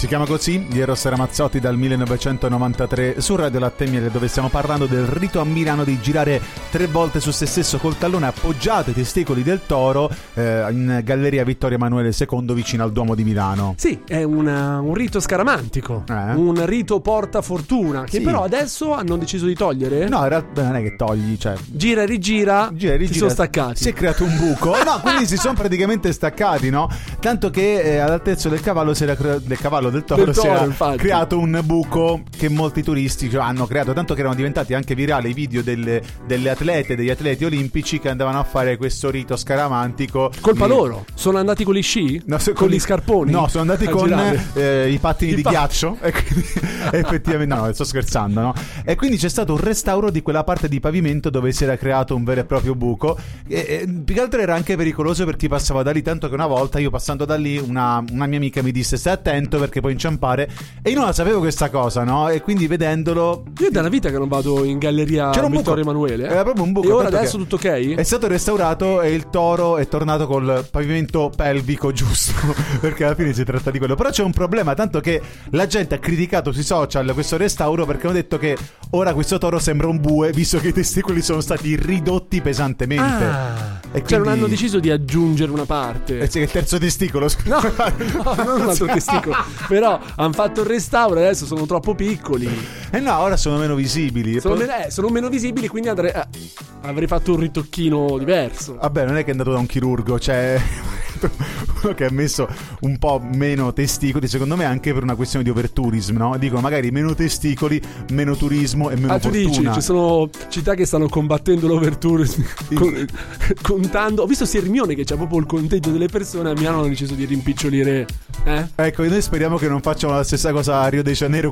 Si chiama così, gli Eros Ramazzotti dal 1993 su Radio Latte e Miele, dove stiamo parlando del rito a Milano di girare 3 volte su se stesso col tallone appoggiato ai testicoli del toro in Galleria Vittorio Emanuele II vicino al Duomo di Milano. Sì, è un rito scaramantico, un rito porta fortuna, che però adesso hanno deciso di togliere. No, in realtà non è che togli, cioè gira e rigira, si sono staccati. Si è creato un buco, no, quindi si sono praticamente staccati, no? Tanto che all'altezza del cavallo si era del toro si era creato un buco che molti turisti hanno creato, tanto che erano diventati anche virali i video degli atleti olimpici che andavano a fare questo rito scaramantico. Colpa loro? Sono andati con gli sci? No, con gli scarponi? No, sono andati con i pattini di ghiaccio e quindi, effettivamente no, sto scherzando, no? E quindi c'è stato un restauro di quella parte di pavimento dove si era creato un vero e proprio buco e più che altro era anche pericoloso per chi passava da lì, tanto che una volta io passando da lì una mia amica mi disse stai attento perché puoi inciampare, e io non la sapevo questa cosa, no? E quindi vedendolo, io è da una vita che non vado in Galleria Vittorio Emanuele, era proprio un buco, e ora adesso tutto ok? È stato restaurato e il toro è tornato col pavimento pelvico giusto perché alla fine si tratta di quello. Però c'è un problema, tanto che la gente ha criticato sui social questo restauro perché hanno detto che ora questo toro sembra un bue visto che i testicoli sono stati ridotti pesantemente. E quindi... Cioè non hanno deciso di aggiungere una parte. Il terzo testicolo, no, non un altro testicolo. Però hanno fatto il restauro e adesso sono troppo piccoli. No, ora sono meno visibili. Sono meno visibili, quindi avrei fatto un ritocchino diverso. Vabbè, non è che è andato da un chirurgo, cioè uno che ha messo un po' meno testicoli, secondo me anche per una questione di overtourism, no? Dicono magari meno testicoli, meno turismo e meno fortuna. Tu dici, ci sono città che stanno combattendo l'overtourism contando. Ho visto Sirmione che c'ha proprio il conteggio delle persone, a Milano hanno deciso di rimpicciolire. Ecco, noi speriamo che non facciano la stessa cosa a Rio de Janeiro